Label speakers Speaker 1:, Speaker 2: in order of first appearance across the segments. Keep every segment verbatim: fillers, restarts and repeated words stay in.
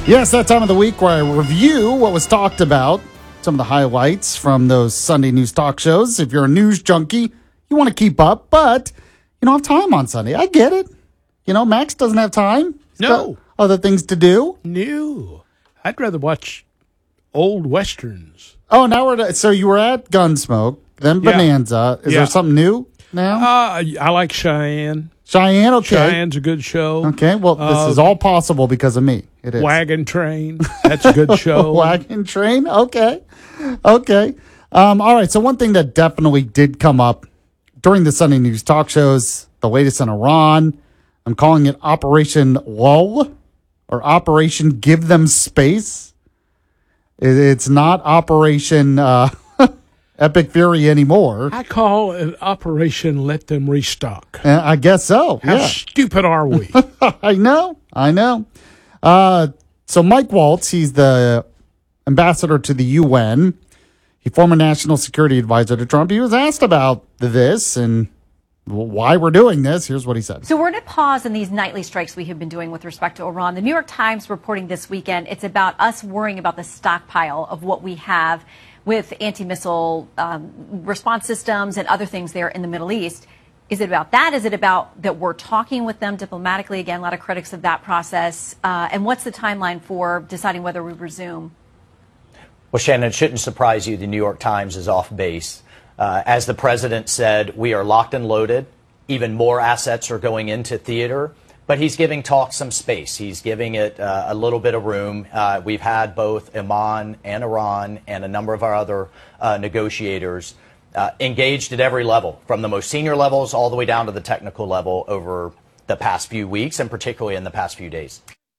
Speaker 1: Yes, that time of the week where I review what was talked about, some of the highlights from those Sunday news talk shows. If you're a news junkie, you want to keep up, but you don't have time on Sunday. I get it. You know, Max doesn't have time. He's
Speaker 2: No.
Speaker 1: got other things to do.
Speaker 2: No. I'd rather watch old westerns.
Speaker 1: Oh, now we're so you were at Gunsmoke, then
Speaker 2: Yeah.
Speaker 1: Bonanza. Is
Speaker 2: Yeah.
Speaker 1: there something new now?
Speaker 2: Uh, I like Cheyenne.
Speaker 1: Cheyenne, okay.
Speaker 2: Cheyenne's a good show.
Speaker 1: Okay, well, this
Speaker 2: Uh,
Speaker 1: is all possible because of me. It is.
Speaker 2: Wagon Train. That's a good show.
Speaker 1: Wagon Train, okay. Okay. Um, all right, so one thing that definitely did come up during the Sunday news talk shows, the latest in Iran, I'm calling it Operation Lull or Operation Give Them Space. It, it's not Operation uh, Epic Fury anymore.
Speaker 2: I call it Operation Let Them Restock.
Speaker 1: Uh, I guess so.
Speaker 2: How
Speaker 1: Yeah.
Speaker 2: stupid are we?
Speaker 1: I know. I know. Uh, so Mike Waltz, he's the ambassador to the U N. He former national security advisor to Trump. He was asked about this and why we're doing this. Here's what he said.
Speaker 3: So we're in a pause in these nightly strikes we have been doing with respect to Iran. The New York Times reporting this weekend, it's about us worrying about the stockpile of what we have with anti-missile um, response systems and other things there in the Middle East. Is it about that? Is it about that we're talking with them diplomatically? Again, a lot of critics of that process. Uh, and what's the timeline for deciding whether we resume?
Speaker 4: Well, Shannon, it shouldn't surprise you the New York Times is off base. Uh, as the president said, we are locked and loaded. Even more assets are going into theater. But he's giving talk some space. He's giving it uh, a little bit of room. Uh, we've had both Oman and Iran and a number of our other uh, negotiators uh, engaged at every level, from the most senior levels all the way down to the technical level over the past few weeks and particularly in the past few days.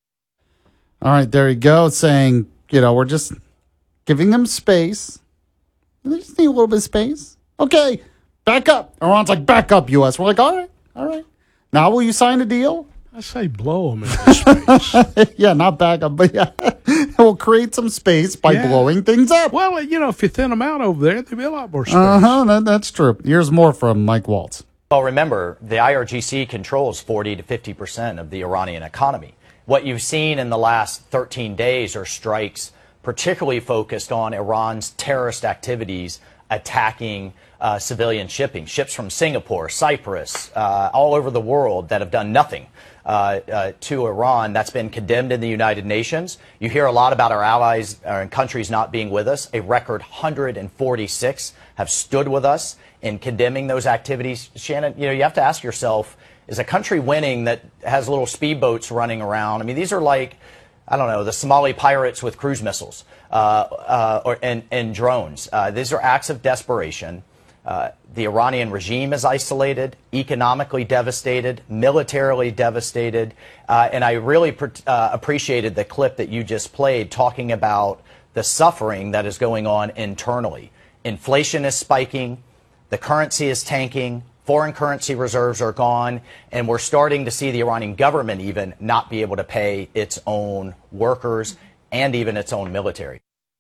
Speaker 1: All right, there you go, saying, you know, we're just giving them space. They just need a little bit of space. Okay, back up. Iran's like, back up, U S. We're like, all right, all right. Now will you sign a deal?
Speaker 2: I say blow them into space.
Speaker 1: Yeah, not back up, but yeah. We'll create some space by
Speaker 2: Yeah.
Speaker 1: blowing things up.
Speaker 2: Well, you know, if you thin them out over there, there'll be a lot more space.
Speaker 1: Uh-huh, that, that's true. Here's more from Mike Waltz.
Speaker 4: Well, remember, the I R G C controls forty to fifty percent of the Iranian economy. What you've seen in the last thirteen days are strikes particularly focused on Iran's terrorist activities attacking uh, civilian shipping, ships from Singapore, Cyprus, uh, all over the world that have done nothing uh, uh, to Iran. That's been condemned in the United Nations. You hear a lot about our allies uh, and countries not being with us. A record one hundred forty-six have stood with us in condemning those activities. Shannon, you know, you have to ask yourself, is a country winning that has little speedboats running around? I mean, these are like, I don't know, the Somali pirates with cruise missiles uh, uh, or, and, and drones. Uh, these are acts of desperation. Uh, the Iranian regime is isolated, economically devastated, militarily devastated. Uh, and I really pr- uh, appreciated the clip that you just played talking about the suffering that is going on internally. Inflation is spiking. The currency is tanking. Foreign currency reserves are gone, and we're starting to see the Iranian government even not be able to pay its own workers and even its own military.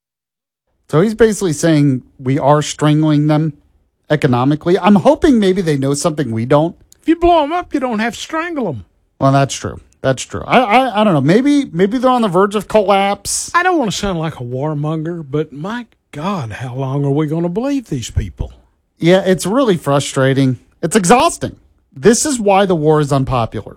Speaker 1: So he's basically saying we are strangling them economically. I'm hoping maybe they know something we don't.
Speaker 2: If you blow them up, you don't have to strangle them.
Speaker 1: Well, that's true. That's true. I, I I don't know. Maybe maybe they're on the verge of collapse.
Speaker 2: I don't want to sound like a warmonger, but my God, how long are we going to believe these people?
Speaker 1: Yeah, it's really frustrating. It's exhausting. This is why the war is unpopular.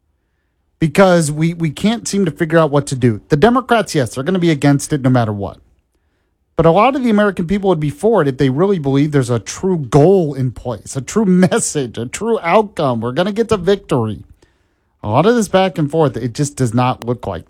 Speaker 1: Because we, we can't seem to figure out what to do. The Democrats, yes, they're going to be against it no matter what. But a lot of the American people would be for it if they really believe there's a true goal in place, a true message, a true outcome. We're going to get to victory. A lot of this back and forth, it just does not look like